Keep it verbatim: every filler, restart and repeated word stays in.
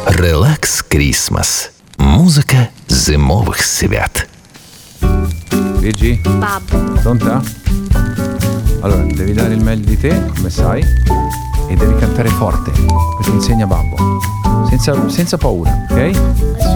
Relax Christmas. Muzika zimових свят. Gigi? Babbo. Pronta? Allora, devi dare il meglio di te, come sai, e devi cantare forte, perché insegna babbo. Senza, senza paura, ok?